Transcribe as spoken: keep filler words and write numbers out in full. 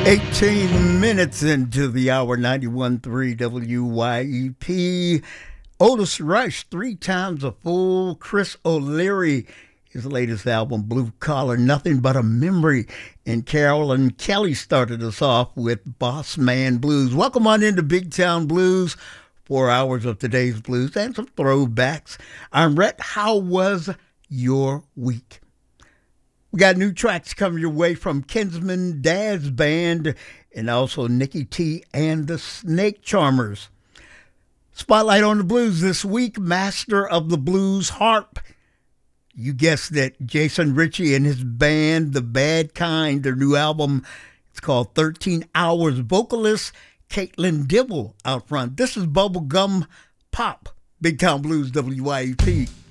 eighteen minutes into the hour, ninety-one point three W Y E P. Otis Rush, three times a fool. Chris O'Leary, his latest album, Blue Collar, Nothing But a Memory. And Carolyn Kelly started us off with Boss Man Blues. Welcome on into Big Town Blues. Four hours of today's blues and some throwbacks. I'm Rhett. How was your week? We got new tracks coming your way from Kinsman Daz Band and also Nikki T and the Snake Charmers. Spotlight on the blues this week, Master of the Blues Harp. You guessed it, Jason Ritchie and his band, The Bad Kind, their new album. It's called thirteen hours. Vocalist Caitlin Dibble out front. This is Bubblegum Pop. Big Town Blues, W Y E P.